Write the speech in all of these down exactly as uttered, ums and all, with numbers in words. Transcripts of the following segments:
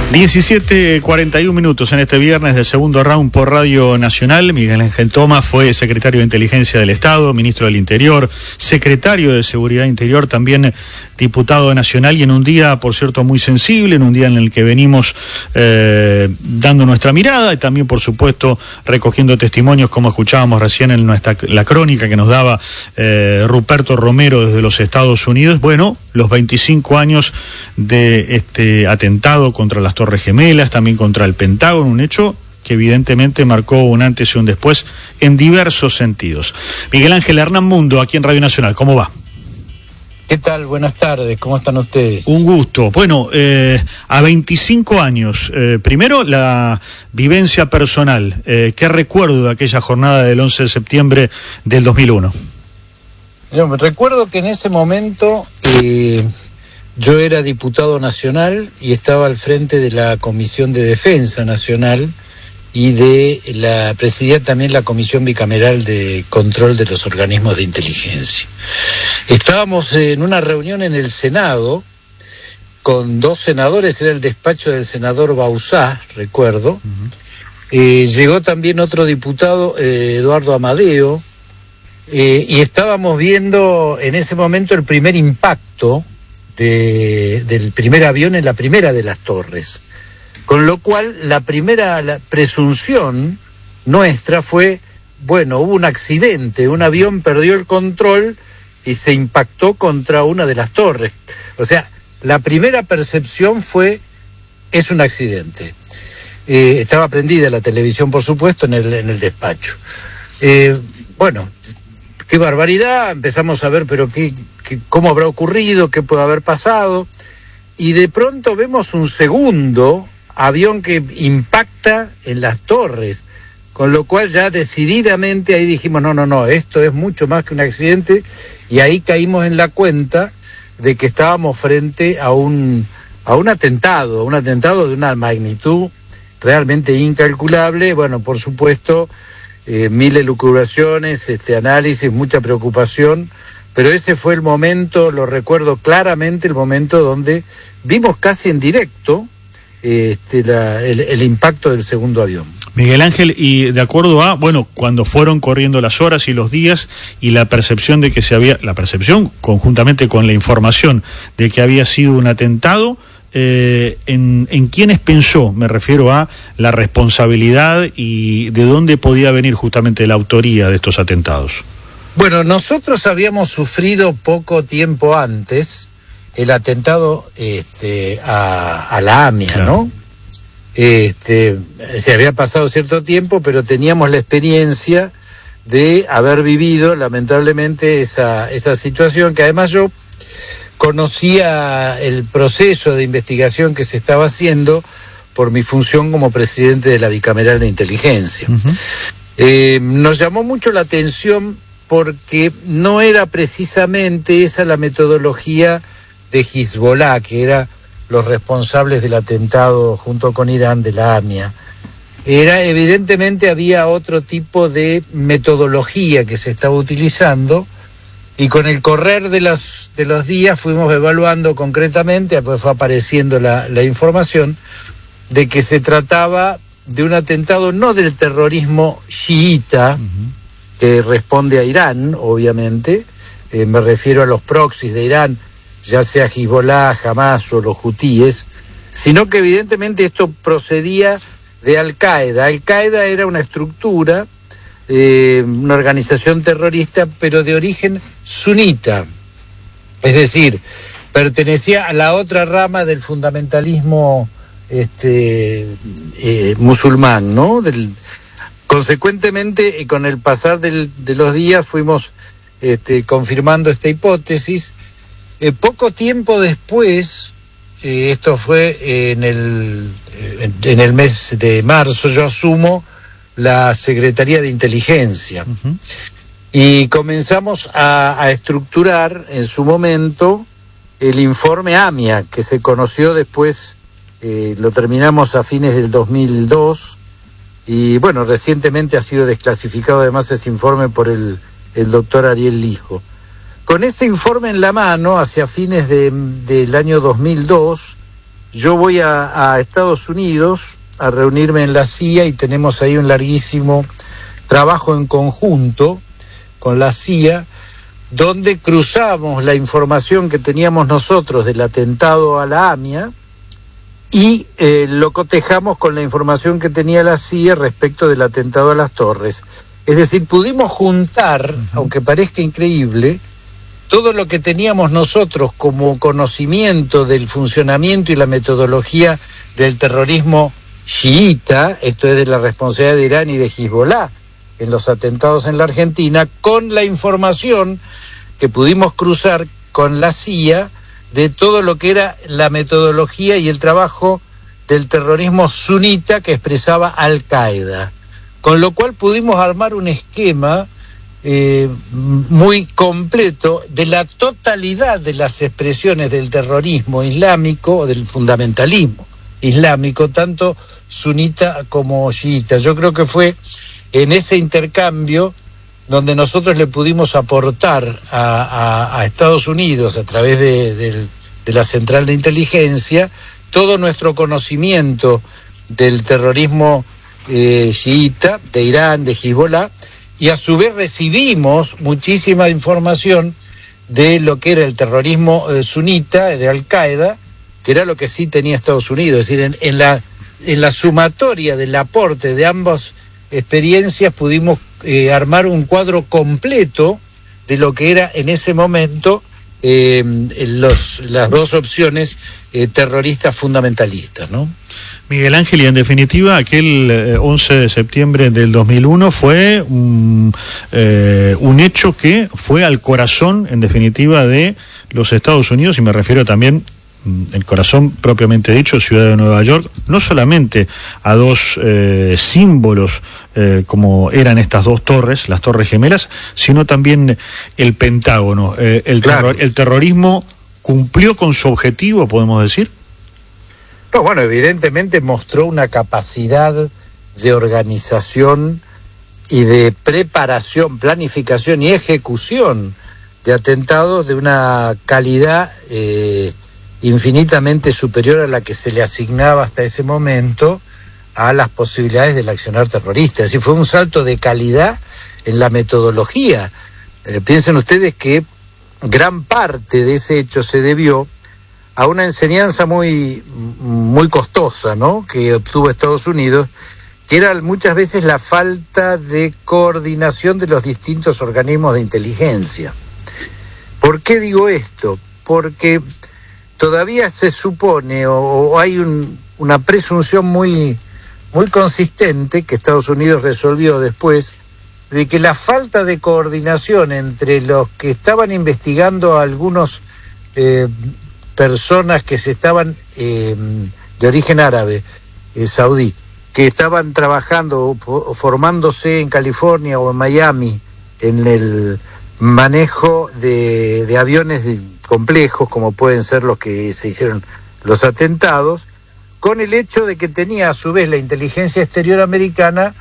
diecisiete cuarenta y uno minutos en este viernes del segundo round por Radio Nacional. Miguel Ángel Tomás fue secretario de Inteligencia del Estado, ministro del Interior, secretario de Seguridad Interior, también diputado nacional, y en un día, por cierto, muy sensible, en un día en el que venimos eh, dando nuestra mirada y también, por supuesto, recogiendo testimonios, como escuchábamos recién en nuestra la crónica que nos daba eh, Ruperto Romero desde los Estados Unidos. Bueno, los veinticinco años de este atentado contra las Torres Gemelas, también contra el Pentágono, un hecho que evidentemente marcó un antes y un después en diversos sentidos. Miguel Ángel, Hernán Mundo, aquí en Radio Nacional, ¿cómo va? ¿Qué tal? Buenas tardes, ¿cómo están ustedes? Un gusto. Bueno, eh, a veinticinco años, eh, primero la vivencia personal, eh, ¿qué recuerdo de aquella jornada del once de septiembre del dos mil uno? Yo me recuerdo que en ese momento eh, yo era diputado nacional y estaba al frente de la Comisión de Defensa Nacional y de la presidía también la Comisión Bicameral de Control de los Organismos de Inteligencia. Estábamos en una reunión en el Senado con dos senadores, era el despacho del senador Bauzá, recuerdo. Uh-huh. Eh, llegó también otro diputado, eh, Eduardo Amadeo, eh, y estábamos viendo en ese momento el primer impacto de, del primer avión en la primera de las torres. Con lo cual, la primera la presunción nuestra fue, bueno, hubo un accidente, un avión perdió el control y se impactó contra una de las torres. O sea, la primera percepción fue, es un accidente. Eh, estaba prendida la televisión, por supuesto, en el, en el despacho. Eh, bueno, qué barbaridad, empezamos a ver, pero qué, qué, cómo habrá ocurrido, qué puede haber pasado, y de pronto vemos un segundo avión que impacta en las torres, con lo cual ya decididamente ahí dijimos, no, no, no, esto es mucho más que un accidente, y ahí caímos en la cuenta de que estábamos frente a un, a un atentado, un atentado de una magnitud realmente incalculable. Bueno, por supuesto, eh, mil elucubraciones, este análisis, mucha preocupación, pero ese fue el momento, lo recuerdo claramente, el momento donde vimos casi en directo Este, la, el, el impacto del segundo avión. Miguel Ángel, y de acuerdo a, bueno, cuando fueron corriendo las horas y los días y la percepción de que se había, la percepción conjuntamente con la información de que había sido un atentado, eh, en, en quiénes pensó, me refiero a la responsabilidad y de dónde podía venir justamente la autoría de estos atentados. Bueno, nosotros habíamos sufrido poco tiempo antes el atentado este, a, a la AMIA, claro. ¿no? Este, se había pasado cierto tiempo, pero teníamos la experiencia de haber vivido, lamentablemente, esa, esa situación, que además yo conocía el proceso de investigación que se estaba haciendo por mi función como presidente de la Bicameral de Inteligencia. Uh-huh. Eh, nos llamó mucho la atención porque no era precisamente esa la metodología de Hezbollah, que eran los responsables del atentado junto con Irán de la AMIA. Era, evidentemente había otro tipo de metodología que se estaba utilizando, y con el correr de los, de los días fuimos evaluando concretamente, pues fue apareciendo la, la información de que se trataba de un atentado no del terrorismo chiita, uh-huh. que responde a Irán, obviamente, eh, me refiero a los proxies de Irán, ya sea Hezbollah, Hamas o los hutíes, sino que evidentemente esto procedía de Al-Qaeda. Al-Qaeda era una estructura, eh, una organización terrorista, pero de origen sunita, es decir, pertenecía a la otra rama del fundamentalismo este, eh, musulmán, ¿no? Del, consecuentemente, con el pasar del, de los días fuimos este, confirmando esta hipótesis. Eh, poco tiempo después, eh, esto fue en el, en, en el mes de marzo, yo asumo la Secretaría de Inteligencia. Uh-huh. Y comenzamos a, a estructurar en su momento el informe AMIA, que se conoció después, eh, lo terminamos a fines del dos mil dos, y bueno, recientemente ha sido desclasificado además ese informe por el, el doctor Ariel Lijo. Con este informe en la mano, hacia fines de, del año dos mil dos, yo voy a, a Estados Unidos a reunirme en la C I A y tenemos ahí un larguísimo trabajo en conjunto con la C I A, donde cruzamos la información que teníamos nosotros del atentado a la AMIA y eh, lo cotejamos con la información que tenía la C I A respecto del atentado a las Torres. Es decir, pudimos juntar, uh-huh. aunque parezca increíble, todo lo que teníamos nosotros como conocimiento del funcionamiento y la metodología del terrorismo chiita, esto es de la responsabilidad de Irán y de Hezbollah, en los atentados en la Argentina, con la información que pudimos cruzar con la C I A de todo lo que era la metodología y el trabajo del terrorismo sunita que expresaba Al-Qaeda. Con lo cual pudimos armar un esquema eh, muy completo de la totalidad de las expresiones del terrorismo islámico, o del fundamentalismo islámico, tanto sunita como chiita. Yo creo que fue en ese intercambio donde nosotros le pudimos aportar a, a, a Estados Unidos, a través de, de, de la Central de Inteligencia, todo nuestro conocimiento del terrorismo eh, chiita, de Irán, de Hezbollah, y a su vez recibimos muchísima información de lo que era el terrorismo eh, sunita, de Al-Qaeda, que era lo que sí tenía Estados Unidos. Es decir, en, en, la, en la sumatoria del aporte de ambas experiencias pudimos eh, armar un cuadro completo de lo que era en ese momento eh, los, las dos opciones eh, terroristas fundamentalistas, ¿no? Miguel Ángel, y en definitiva, aquel eh, once de septiembre del dos mil uno fue un, eh, un hecho que fue al corazón, en definitiva, de los Estados Unidos, y me refiero también el corazón propiamente dicho, ciudad de Nueva York, no solamente a dos eh, símbolos eh, como eran estas dos torres, las Torres Gemelas, sino también el Pentágono. Eh, el, claro. terror, ¿El terrorismo cumplió con su objetivo, podemos decir? No, bueno, evidentemente mostró una capacidad de organización y de preparación, planificación y ejecución de atentados de una calidad eh, infinitamente superior a la que se le asignaba hasta ese momento a las posibilidades del accionar terrorista. Es decir, fue un salto de calidad en la metodología. Eh, piensen ustedes que gran parte de ese hecho se debió a una enseñanza muy, muy costosa, ¿no?, que obtuvo Estados Unidos, que era muchas veces la falta de coordinación de los distintos organismos de inteligencia. ¿Por qué digo esto? Porque todavía se supone, o, o hay un, una presunción muy, muy consistente, que Estados Unidos resolvió después, de que la falta de coordinación entre los que estaban investigando a algunos eh, personas que se estaban, eh, de origen árabe, eh, saudí, que estaban trabajando o formándose en California o en Miami en el manejo de, de aviones de, complejos, como pueden ser los que se hicieron los atentados, con el hecho de que tenía a su vez la inteligencia exterior americana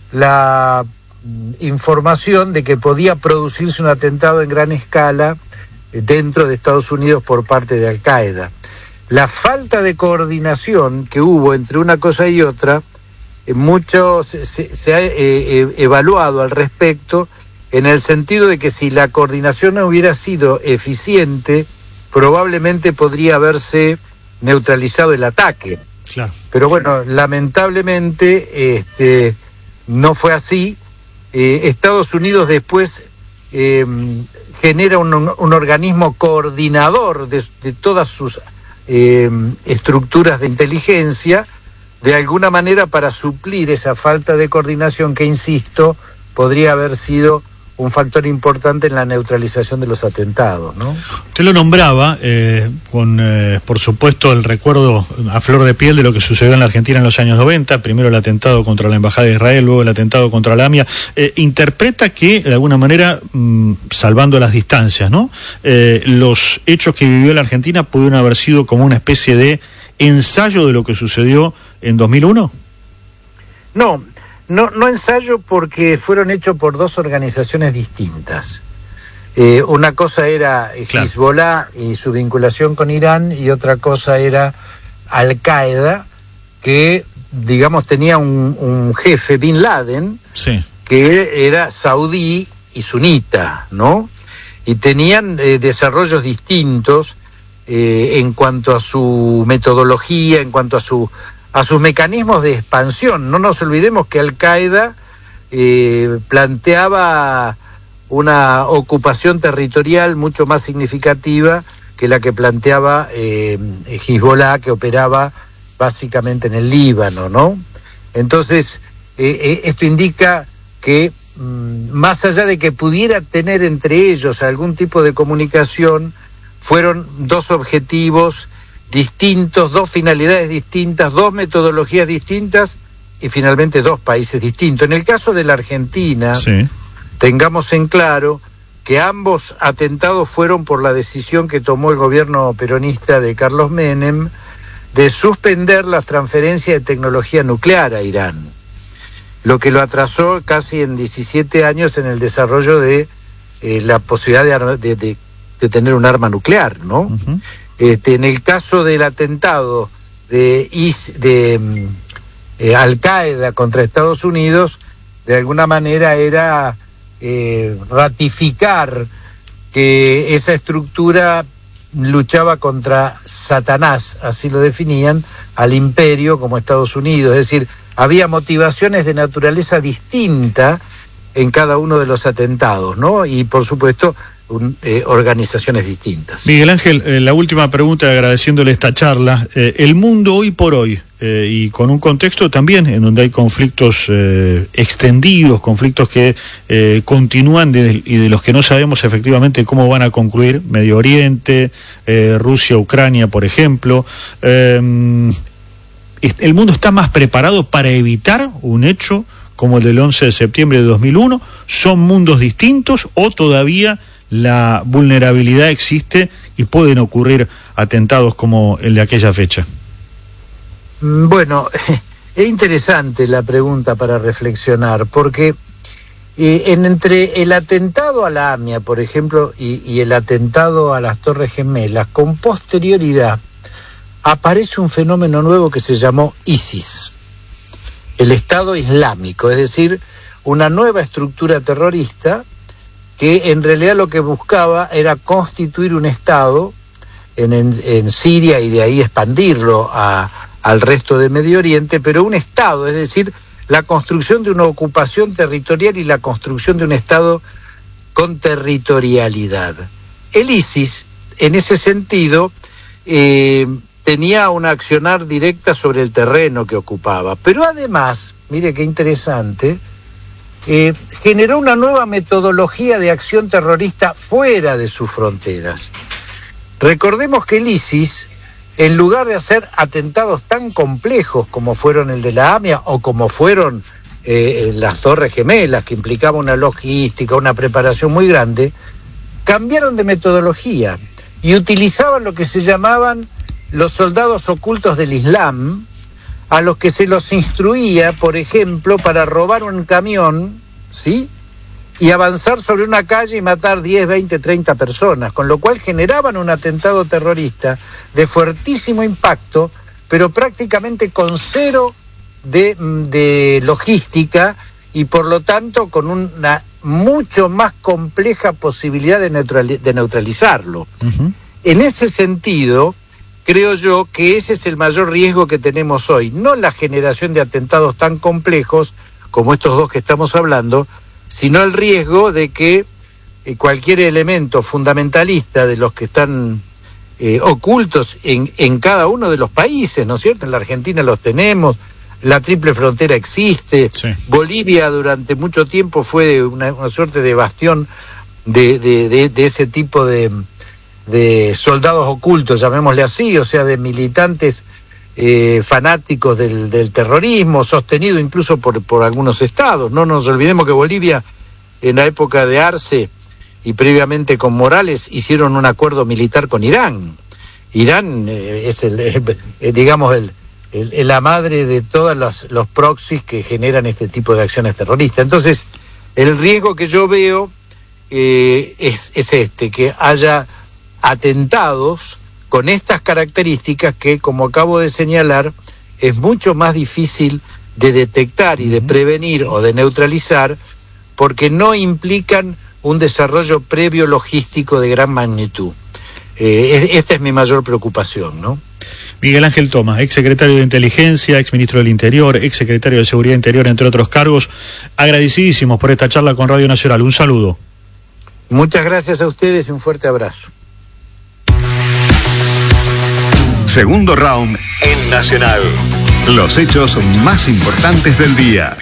la información de que podía producirse un atentado en gran escala dentro de Estados Unidos por parte de Al-Qaeda. La falta de coordinación que hubo entre una cosa y otra, eh, mucho se, se ha eh, eh, evaluado al respecto, en el sentido de que si la coordinación no hubiera sido eficiente, probablemente podría haberse neutralizado el ataque. Claro. Pero bueno, lamentablemente este, no fue así. Eh, Estados Unidos después eh, genera un, un organismo coordinador de, de todas sus eh, estructuras de inteligencia, de alguna manera para suplir esa falta de coordinación que, insisto, podría haber sido un factor importante en la neutralización de los atentados, ¿no? Usted lo nombraba, eh, con, eh, por supuesto, el recuerdo a flor de piel de lo que sucedió en la Argentina en los años noventa, primero el atentado contra la Embajada de Israel, luego el atentado contra la AMIA. Eh, interpreta que, de alguna manera, mmm, salvando las distancias, ¿no?, eh, los hechos que vivió la Argentina pudieron haber sido como una especie de ensayo de lo que sucedió en dos mil uno. No, No, no ensayo, porque fueron hechos por dos organizaciones distintas. Eh, una cosa era claro. Hezbollah y su vinculación con Irán, y otra cosa era Al-Qaeda, que, digamos, tenía un, un jefe, Bin Laden, sí, que era saudí y sunita, ¿no? Y tenían eh, desarrollos distintos eh, en cuanto a su metodología, en cuanto a su a sus mecanismos de expansión. No nos olvidemos que Al-Qaeda eh, planteaba una ocupación territorial mucho más significativa que la que planteaba eh, Hezbollah, que operaba básicamente en el Líbano, ¿no? Entonces, eh, eh, esto indica que mmm, más allá de que pudiera tener entre ellos algún tipo de comunicación, fueron dos objetivos distintos, dos finalidades distintas, dos metodologías distintas y finalmente dos países distintos. En el caso de la Argentina, sí, tengamos en claro que ambos atentados fueron por la decisión que tomó el gobierno peronista de Carlos Menem de suspender las transferencias de tecnología nuclear a Irán, lo que lo atrasó casi en diecisiete años en el desarrollo de eh, la posibilidad de, de, de, de tener un arma nuclear, ¿no? Uh-huh. Este, en el caso del atentado de, Is, de eh, Al-Qaeda contra Estados Unidos, de alguna manera era eh, ratificar que esa estructura luchaba contra Satanás, así lo definían, al imperio como Estados Unidos. Es decir, había motivaciones de naturaleza distinta en cada uno de los atentados, ¿no? Y por supuesto Un, eh, organizaciones distintas. Miguel Ángel, eh, la última pregunta, agradeciéndole esta charla. Eh, el mundo hoy por hoy, eh, y con un contexto también en donde hay conflictos eh, extendidos, conflictos que eh, continúan de, y de los que no sabemos efectivamente cómo van a concluir, Medio Oriente, eh, Rusia, Ucrania, por ejemplo. Eh, ¿el mundo está más preparado para evitar un hecho como el del once de septiembre de dos mil uno? ¿Son mundos distintos o todavía la vulnerabilidad existe y pueden ocurrir atentados como el de aquella fecha? Bueno, es interesante la pregunta para reflexionar, porque eh, en, entre el atentado a la AMIA, por ejemplo, y, y el atentado a las Torres Gemelas, con posterioridad aparece un fenómeno nuevo que se llamó ISIS, el Estado Islámico, es decir, una nueva estructura terrorista que en realidad lo que buscaba era constituir un Estado en, en, en Siria y de ahí expandirlo a, al resto de Medio Oriente, pero un Estado, es decir, la construcción de una ocupación territorial y la construcción de un Estado con territorialidad. El ISIS, en ese sentido, eh, tenía una accionar directa sobre el terreno que ocupaba, pero además, mire qué interesante, Eh, generó una nueva metodología de acción terrorista fuera de sus fronteras. Recordemos que el ISIS, en lugar de hacer atentados tan complejos como fueron el de la AMIA o como fueron eh, las Torres Gemelas, que implicaba una logística, una preparación muy grande, cambiaron de metodología y utilizaban lo que se llamaban los soldados ocultos del Islam, a los que se los instruía, por ejemplo, para robar un camión, ¿sí?, y avanzar sobre una calle y matar diez, veinte, treinta personas, con lo cual generaban un atentado terrorista de fuertísimo impacto, pero prácticamente con cero de, de logística y por lo tanto con una mucho más compleja posibilidad de, neutrali- de neutralizarlo. Uh-huh. En ese sentido, creo yo que ese es el mayor riesgo que tenemos hoy, no la generación de atentados tan complejos como estos dos que estamos hablando, sino el riesgo de que eh, cualquier elemento fundamentalista de los que están eh, ocultos en, en cada uno de los países, ¿no es cierto? En la Argentina los tenemos, la triple frontera existe, sí. Bolivia durante mucho tiempo fue una, una suerte de bastión de, de, de, de ese tipo de... de soldados ocultos, llamémosle así, o sea, de militantes eh, fanáticos del, del terrorismo, sostenido incluso por, por algunos estados. No nos olvidemos que Bolivia, en la época de Arce y previamente con Morales, hicieron un acuerdo militar con Irán. Irán eh, es, el, eh, digamos, el, el, la madre de todos los, los proxies que generan este tipo de acciones terroristas. Entonces, el riesgo que yo veo eh, es, es este, que haya atentados con estas características que, como acabo de señalar, es mucho más difícil de detectar y de prevenir o de neutralizar, porque no implican un desarrollo previo logístico de gran magnitud. Eh, esta es mi mayor preocupación, ¿no? Miguel Ángel Tomás, ex secretario de Inteligencia, ex ministro del Interior, ex secretario de Seguridad Interior, entre otros cargos, agradecidísimos por esta charla con Radio Nacional. Un saludo. Muchas gracias a ustedes y un fuerte abrazo. Segundo round en Nacional. Los hechos más importantes del día.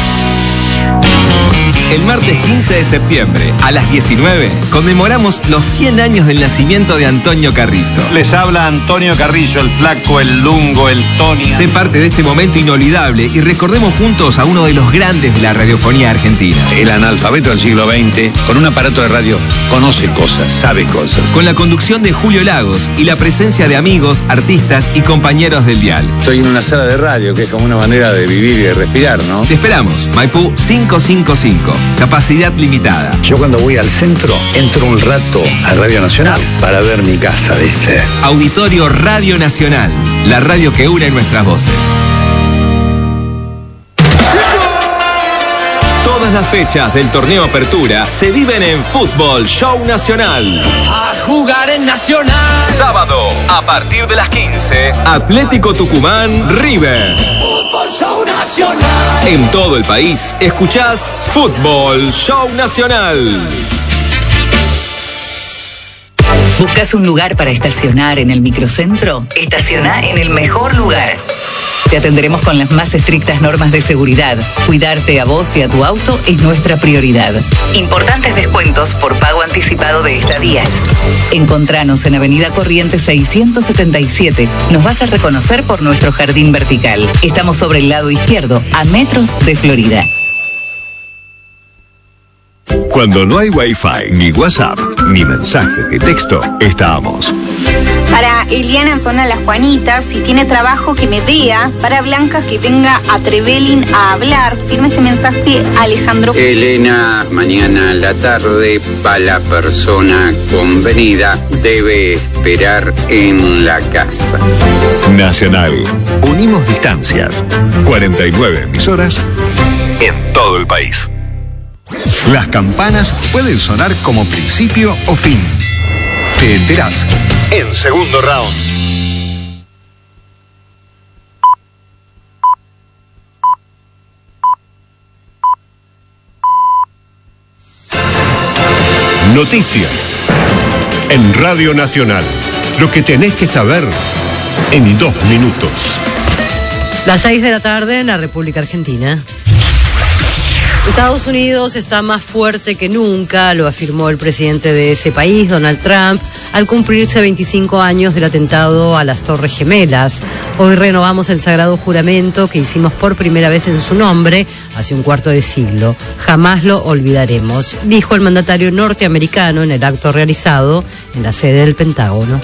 El martes quince de septiembre, a las diecinueve, conmemoramos los cien años del nacimiento de Antonio Carrizo. Les habla Antonio Carrizo, el flaco, el lungo, el Tony. Sé parte de este momento inolvidable y recordemos juntos a uno de los grandes de la radiofonía argentina. El analfabeto del siglo veinte, con un aparato de radio, conoce cosas, sabe cosas. Con la conducción de Julio Lagos y la presencia de amigos, artistas y compañeros del dial. Estoy en una sala de radio, que es como una manera de vivir y de respirar, ¿no? Te esperamos, Maipú cinco cinco cinco. Capacidad limitada. Yo cuando voy al centro, entro un rato a Radio Nacional para ver mi casa, ¿viste? Auditorio Radio Nacional, la radio que une nuestras voces. Todas las fechas del torneo Apertura se viven en Fútbol Show Nacional. A jugar en Nacional. Sábado, a partir de las quince, Atlético Tucumán, River. Fútbol Show Nacional. En todo el país, escuchás Fútbol Show Nacional. ¿Buscas un lugar para estacionar en el microcentro? Estaciona en el mejor lugar. Te atenderemos con las más estrictas normas de seguridad. Cuidarte a vos y a tu auto es nuestra prioridad. Importantes descuentos por pago anticipado de estadías. Encontranos en Avenida Corrientes seiscientos setenta y siete. Nos vas a reconocer por nuestro jardín vertical. Estamos sobre el lado izquierdo, a metros de Florida. Cuando no hay Wi-Fi, ni WhatsApp, ni mensaje de texto, estamos. Para Eliana, zona Las Juanitas, si tiene trabajo que me vea. Para Blanca, que venga a Trevelin a hablar. Firma este mensaje Alejandro. Elena, mañana a la tarde, para la persona convenida, debe esperar en la casa. Nacional. Unimos distancias. cuarenta y nueve emisoras en todo el país. Las campanas pueden sonar como principio o fin. Te enterás en Segundo Round. Noticias en Radio Nacional. Lo que tenés que saber en dos minutos. Las seis de la tarde en la República Argentina. Estados Unidos está más fuerte que nunca, lo afirmó el presidente de ese país, Donald Trump, al cumplirse veinticinco años del atentado a las Torres Gemelas. Hoy renovamos el sagrado juramento que hicimos por primera vez en su nombre hace un cuarto de siglo. Jamás lo olvidaremos, dijo el mandatario norteamericano en el acto realizado en la sede del Pentágono.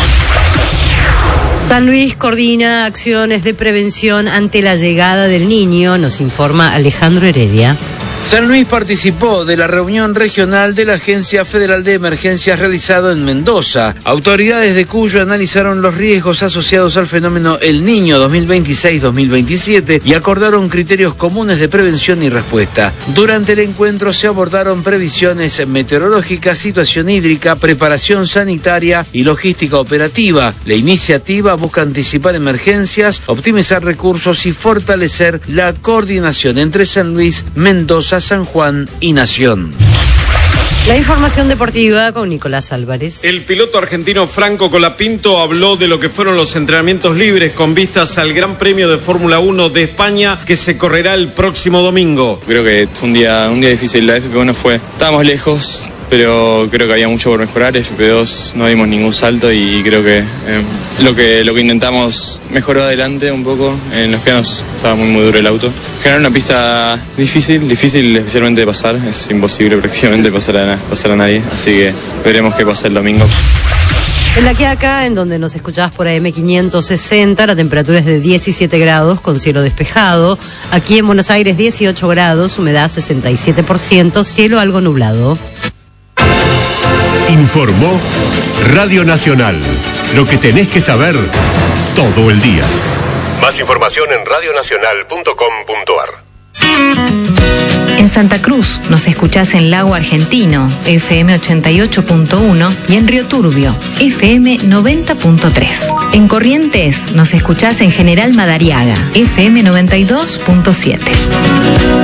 San Luis coordina acciones de prevención ante la llegada del niño, nos informa Alejandro Heredia. San Luis participó de la reunión regional de la Agencia Federal de Emergencias realizado en Mendoza. Autoridades de Cuyo analizaron los riesgos asociados al fenómeno El Niño dos mil veintiséis dos mil veintisiete y acordaron criterios comunes de prevención y respuesta. Durante el encuentro se abordaron previsiones meteorológicas, situación hídrica, preparación sanitaria y logística operativa. La iniciativa busca anticipar emergencias, optimizar recursos y fortalecer la coordinación entre San Luis, Mendoza, San Juan y Nación. La información deportiva con Nicolás Álvarez. El piloto argentino Franco Colapinto habló de lo que fueron los entrenamientos libres con vistas al Gran Premio de Fórmula uno de España que se correrá el próximo domingo. Creo que fue un día, un día difícil, la F P uno fue, estábamos lejos, pero creo que había mucho por mejorar. F P dos no dimos ningún salto y creo que eh, lo que lo que intentamos mejoró adelante un poco. En los pianos estaba muy muy duro el auto. Generar una pista difícil, difícil especialmente de pasar. Es imposible prácticamente pasar a, pasar a nadie, así que veremos qué pasa el domingo. En La Quiaca, en donde nos escuchabas por A M quinientos sesenta, la temperatura es de diecisiete grados con cielo despejado. Aquí en Buenos Aires dieciocho grados, humedad sesenta y siete por ciento, cielo algo nublado. Informó Radio Nacional, Lo que tenés que saber todo el día. Más información en radionacional punto com punto ar. En Santa Cruz nos escuchás en Lago Argentino, F M ochenta y ocho punto uno, y en Río Turbio, F M noventa punto tres. En Corrientes nos escuchás en General Madariaga, F M noventa y dos punto siete.